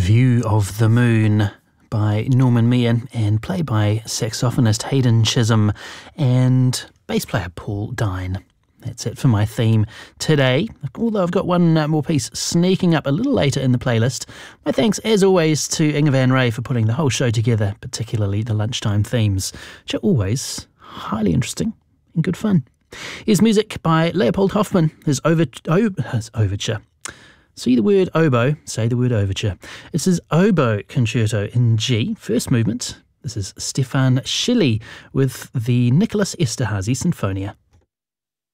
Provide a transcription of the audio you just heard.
View of the Moon by Norman Meehan and played by saxophonist Hayden Chisholm and bass player Paul Dine. That's it for my theme today, although I've got one more piece sneaking up a little later in the playlist. My thanks, as always, to Inga Van Ray for putting the whole show together, particularly the lunchtime themes, which are always highly interesting and good fun. Here's music by Leopold Hoffmann, his overture. See the word oboe, say the word overture. It's his oboe concerto in G, first movement. This is Stefan Schilly with the Nicholas Esterhazy Sinfonia.